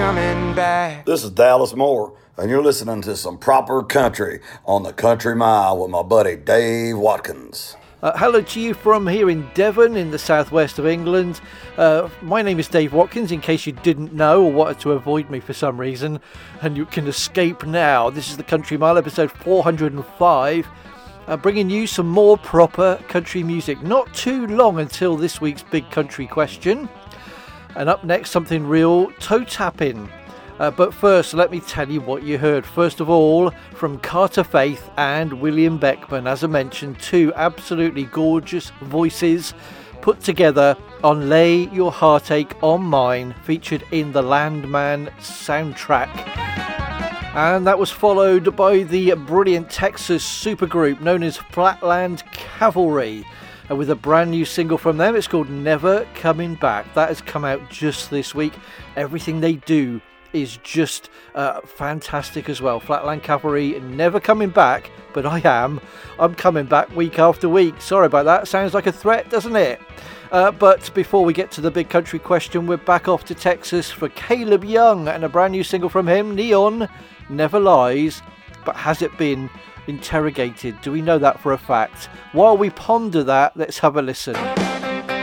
coming back. This is Dallas Moore, and you're listening to some proper country on the Country Mile with my buddy Dave Watkins. Hello to you from here in Devon in the southwest of England. My name is Dave Watkins, in case you didn't know or wanted to avoid me for some reason, and you can escape now. This is the Country Mile, episode 405, bringing you some more proper country music. Not too long until this week's big country question. And up next, something real toe tapping. But first, let me tell you what you heard. First of all, from Carter Faith and William Beckman, as I mentioned, two absolutely gorgeous voices put together on Lay Your Heartache on Mine, featured in the Landman soundtrack. And that was followed by the brilliant Texas supergroup known as Flatland Cavalry, with a brand new single from them. It's called Never Coming Back. That has come out just this week. Everything they do is just fantastic as well. Flatland Cavalry, never coming back, but I'm coming back week after week. Sorry about that, sounds like a threat, doesn't it? But before we get to the big country question, we're back off to Texas for Caleb Young and a brand new single from him, Neon Never Lies. But has it been interrogated? Do we know that for a fact? While we ponder that, let's have a listen.